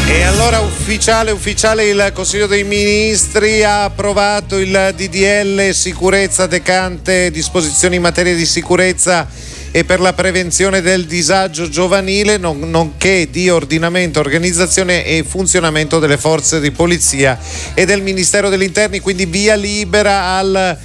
E allora ufficiale, il Consiglio dei Ministri ha approvato il DDL sicurezza decante disposizioni in materia di sicurezza e per la prevenzione del disagio giovanile, nonché di ordinamento, organizzazione e funzionamento delle forze di polizia e del Ministero degli Interni, quindi via libera al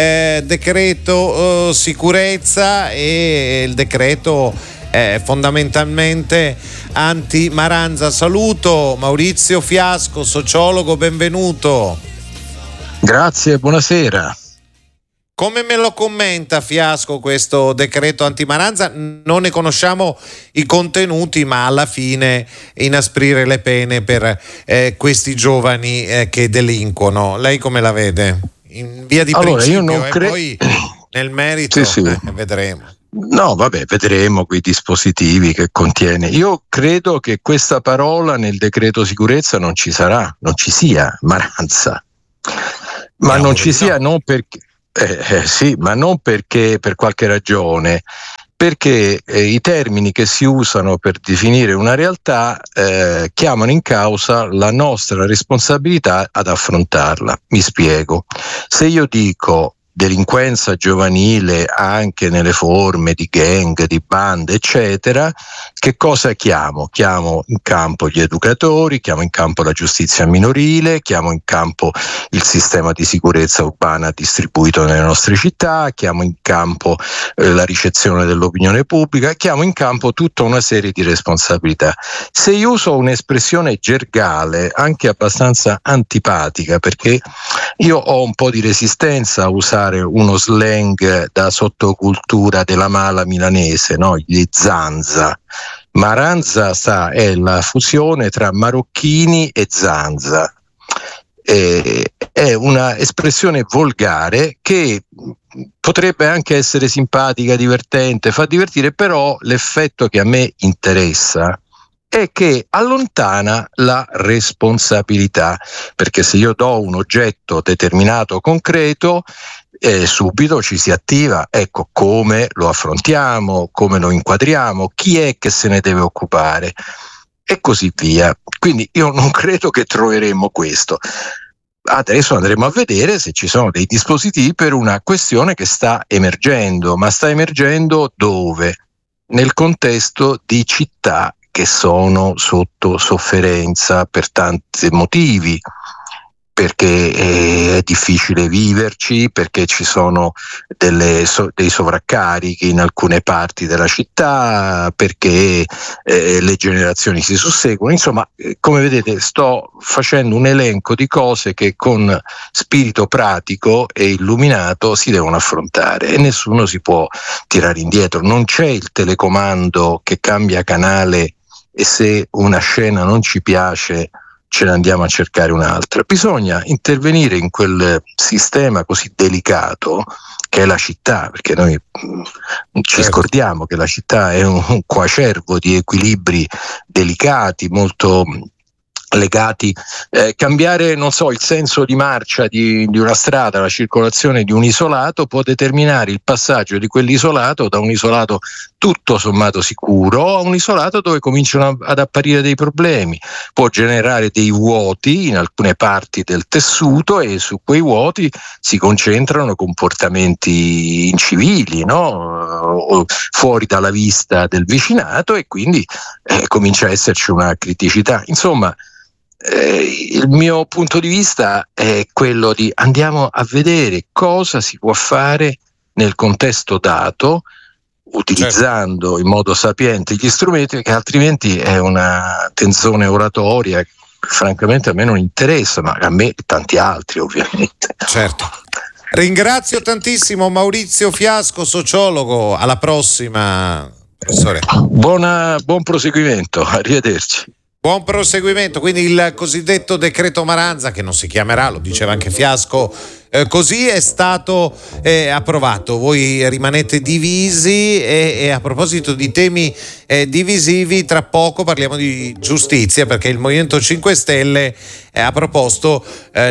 decreto sicurezza e il decreto fondamentalmente anti-Maranza. Saluto Maurizio Fiasco, sociologo, benvenuto. Grazie, buonasera. Come me lo commenta Fiasco questo decreto anti-Maranza? Non ne conosciamo i contenuti, ma alla fine inasprire le pene per questi giovani che delinquono. Lei come la vede? In via di principio, io non poi nel merito sì. Vedremo. No, vabbè, vedremo quei dispositivi che contiene. Io credo che questa parola nel decreto sicurezza non ci sia Maranza. Ma non ci sia non perché ma non perché per qualche ragione, perché i termini che si usano per definire una realtà chiamano in causa la nostra responsabilità ad affrontarla. Mi spiego. Se io dico delinquenza giovanile anche nelle forme di gang, di bande, eccetera, che cosa chiamo? Chiamo in campo gli educatori, chiamo in campo la giustizia minorile, chiamo in campo il sistema di sicurezza urbana distribuito nelle nostre città, chiamo in campo la ricezione dell'opinione pubblica, chiamo in campo tutta una serie di responsabilità. Se io uso un'espressione gergale, anche abbastanza antipatica, perché io ho un po' di resistenza a usare uno slang da sottocultura della mala milanese, no? Gli zanza. Maranza è la fusione tra marocchini e zanza. È una espressione volgare che potrebbe anche essere simpatica, divertente, fa divertire, però l'effetto che a me interessa è che allontana la responsabilità, perché se io do un oggetto determinato concreto, subito ci si attiva, ecco, come lo affrontiamo, come lo inquadriamo, chi è che se ne deve occupare e così via. Quindi io non credo che troveremo questo. Adesso andremo a vedere se ci sono dei dispositivi per una questione che sta emergendo, ma sta emergendo dove? Nel contesto di città che sono sotto sofferenza per tanti motivi, perché è difficile viverci, perché ci sono dei sovraccarichi in alcune parti della città, perché le generazioni si susseguono. Insomma, come vedete, sto facendo un elenco di cose che con spirito pratico e illuminato si devono affrontare e nessuno si può tirare indietro. Non c'è il telecomando che cambia canale e se una scena non ci piace ce ne andiamo a cercare un'altra. Bisogna intervenire in quel sistema così delicato che è la città, perché noi ci scordiamo che la città è un coacervo di equilibri delicati, molto legati, cambiare, non so, il senso di marcia di una strada, la circolazione di un isolato può determinare il passaggio di quell'isolato da un isolato tutto sommato sicuro a un isolato dove cominciano ad apparire dei problemi, può generare dei vuoti in alcune parti del tessuto e su quei vuoti si concentrano comportamenti incivili, no? Fuori dalla vista del vicinato e quindi comincia a esserci una criticità. Insomma, il mio punto di vista è quello di andiamo a vedere cosa si può fare nel contesto dato, utilizzando in modo sapiente gli strumenti, che altrimenti è una tenzone oratoria che francamente a me non interessa, ma a me e tanti altri ovviamente. Certo. Ringrazio tantissimo Maurizio Fiasco, sociologo. Alla prossima, professore. Buon proseguimento, arrivederci. Buon proseguimento. Quindi il cosiddetto decreto Maranza, che non si chiamerà, lo diceva anche Fiasco, così è stato approvato. Voi rimanete divisi e a proposito di temi divisivi, tra poco parliamo di giustizia, perché il Movimento 5 Stelle ha proposto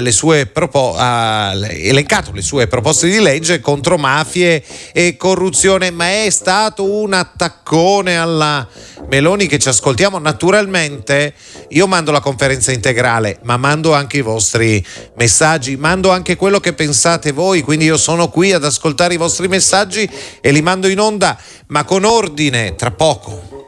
ha elencato le sue proposte di legge contro mafie e corruzione, ma è stato un attaccone alla Meloni che ci ascoltiamo. Naturalmente io mando la conferenza integrale, ma mando anche i vostri messaggi, mando anche quello che pensate voi, quindi io sono qui ad ascoltare i vostri messaggi e li mando in onda, ma con ordine, tra poco.